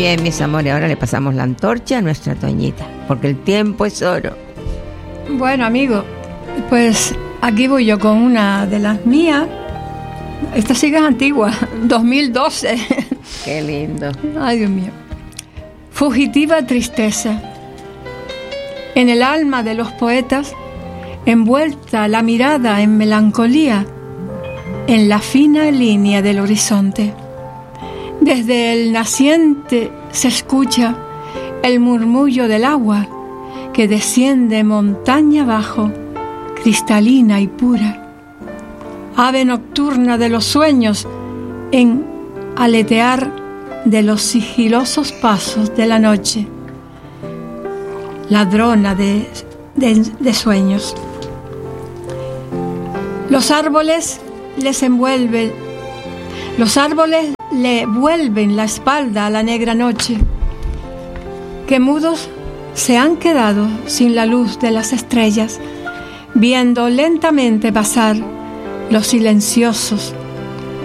bien, mis amores, ahora le pasamos la antorcha a nuestra Toñita, porque el tiempo es oro. Bueno, amigo, pues aquí voy yo con una de las mías. Esta sí que es antigua, 2012. Qué lindo. Ay, Dios mío. Fugitiva tristeza. En el alma de los poetas, envuelta la mirada en melancolía, en la fina línea del horizonte. Desde el naciente se escucha el murmullo del agua que desciende montaña abajo, cristalina y pura. Ave nocturna de los sueños en aletear de los sigilosos pasos de la noche. Ladrona de sueños. Los árboles le vuelven la espalda a la negra noche, que mudos se han quedado sin la luz de las estrellas, viendo lentamente pasar los silenciosos